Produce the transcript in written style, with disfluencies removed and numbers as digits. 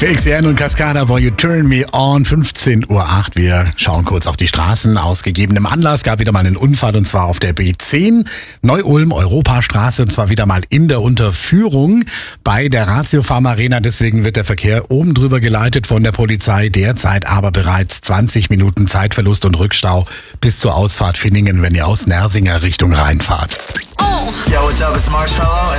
FXN und Cascada, Will You Turn Me On, 15:08 Uhr. Wir schauen kurz auf die Straßen. Aus gegebenem Anlass gab wieder mal einen Unfall, und zwar auf der B10, Neu-Ulm, Europastraße, und zwar wieder mal in der Unterführung bei der Ratio Pharma Arena. Deswegen wird der Verkehr oben drüber geleitet von der Polizei. Derzeit aber bereits 20 Minuten Zeitverlust und Rückstau bis zur Ausfahrt Finningen, wenn ihr aus Nersinger Richtung reinfahrt. Yo, what's up? It's Marshmallow.